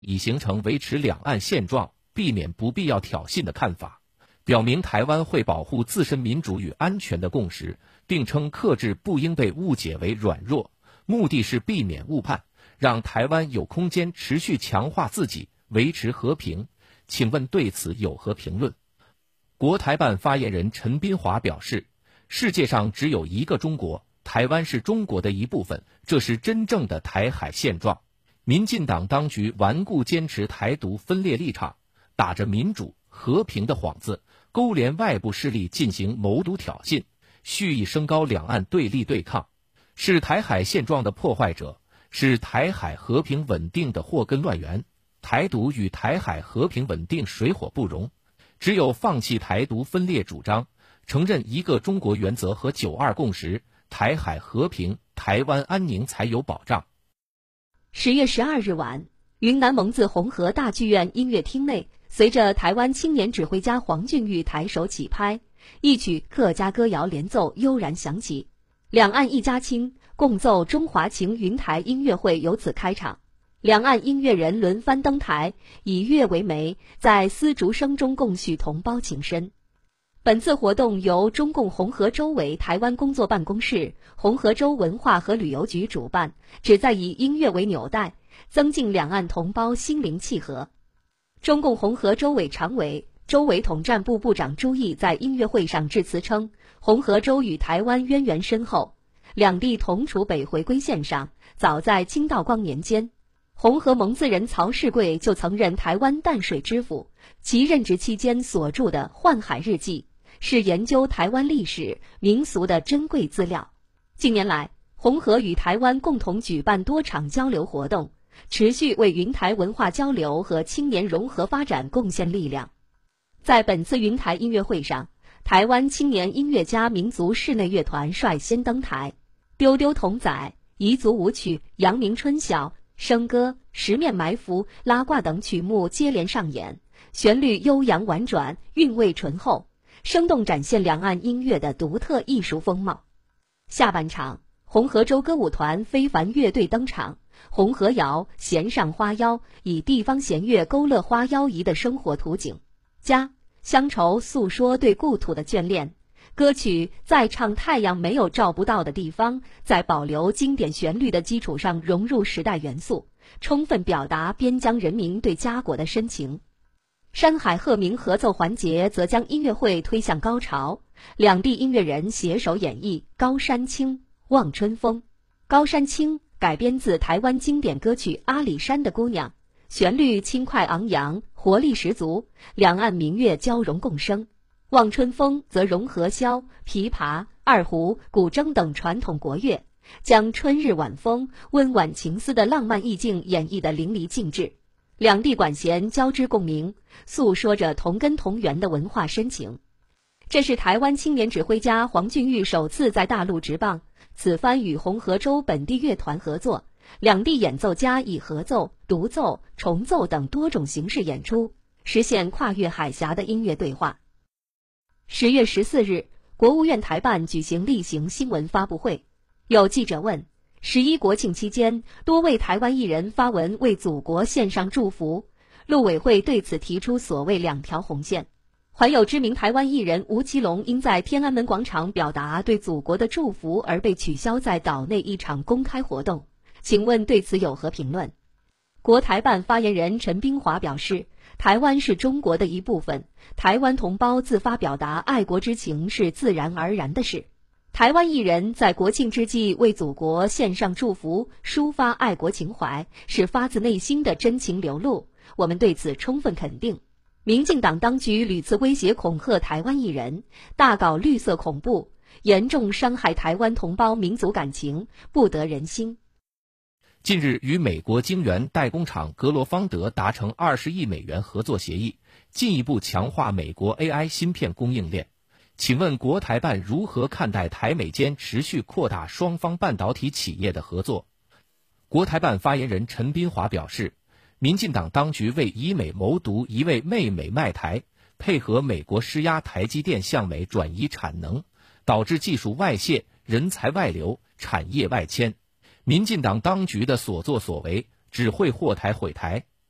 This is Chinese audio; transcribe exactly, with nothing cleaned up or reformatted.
已形成维持两岸现状、避免不必要挑衅的看法，表明台湾会保护自身民主与安全的共识，并称克制不应被误解为软弱，目的是避免误判，让台湾有空间持续强化自己，维持和平。请问对此有何评论？国台办发言人陈斌华表示，世界上只有一个中国，台湾是中国的一部分，这是真正的台海现状。民进党当局顽固坚持台独分裂立场，打着民主和平的幌子，勾连外部势力进行谋独挑衅，蓄意升高两岸对立对抗，是台海现状的破坏者，是台海和平稳定的祸根乱源。台独与台海和平稳定水火不容，只有放弃台独分裂主张，承认一个中国原则和九二共识，台海和平、台湾安宁才有保障。 十月十二日晚，云南蒙自红河大剧院音乐厅内，随着台湾青年指挥家黄俊玉抬手起拍，一曲客家歌谣连奏悠然响起，两岸一家亲，共奏中华情云台音乐会由此开场。两岸音乐人轮番登台，以乐为媒，在丝竹声中共叙同胞情深。本次活动由中共红河州委台湾工作办公室、红河州文化和旅游局主办，旨在以音乐为纽带，增进两岸同胞心灵契合。中共红河州委常委、州委统战部部长朱毅在音乐会上致辞称，红河州与台湾渊源深厚，两地同处北回归线上，早在清道光年间，红河蒙自人曹世贵就曾任台湾淡水知府，其任职期间所著的《幻海日记》是研究台湾历史民俗的珍贵资料。近年来，红河与台湾共同举办多场交流活动，持续为云台文化交流和青年融合发展贡献力量。在本次云台音乐会上，台湾青年音乐家民族室内乐团率先登台，丢丢童仔、彝族舞曲、阳明春晓、笙歌、十面埋伏、拉挂等曲目接连上演，旋律悠扬婉转，韵味醇厚，生动展现两岸音乐的独特艺术风貌。下半场，红河州歌舞团非凡乐队登场，红河谣、弦上花腰以地方弦乐勾勒花腰仪的生活图景，家乡愁诉说对故土的眷恋。歌曲在唱太阳没有照不到的地方，在保留经典旋律的基础上融入时代元素，充分表达边疆人民对家国的深情。山海鹤鸣合奏环节则将音乐会推向高潮，两地音乐人携手演绎《高山青》《望春风》。《高山青》改编自台湾经典歌曲《阿里山的姑娘》，旋律轻快昂扬，活力十足，两岸民乐交融共生。望春风则融合箫、琵琶、二胡、古筝等传统国乐，将春日晚风、温婉情思的浪漫意境演绎得淋漓尽致。两地管弦交织共鸣，诉说着同根同源的文化深情。这是台湾青年指挥家黄俊玉首次在大陆执棒，此番与红河州本地乐团合作，两地演奏家以合奏、独奏、重奏等多种形式演出，实现跨越海峡的音乐对话。十月十四日，国务院台办举行例行新闻发布会，有记者问，十一国庆期间，多位台湾艺人发文为祖国献上祝福，陆委会对此提出所谓两条红线。还有知名台湾艺人吴奇隆因在天安门广场表达对祖国的祝福而被取消在岛内一场公开活动，请问对此有何评论？国台办发言人陈斌华表示，台湾是中国的一部分，台湾同胞自发表达爱国之情是自然而然的事。台湾艺人在国庆之际为祖国献上祝福，抒发爱国情怀，是发自内心的真情流露，我们对此充分肯定。民进党当局屡次威胁恐吓台湾艺人，大搞绿色恐怖，严重伤害台湾同胞民族感情，不得人心。 近日与美国晶圆代工厂格罗方德达成二十亿美元合作协议，进一步强化美国 A I 芯片供应链。请问国台办如何看待台美间持续扩大双方半导体企业的合作？国台办发言人陈斌华表示，民进党当局为以美谋独，一味媚美卖台，配合美国施压台积电向美转移产能，导致技术外泄、人才外流、产业外迁。民进党当局的所作所为只会祸台毁台，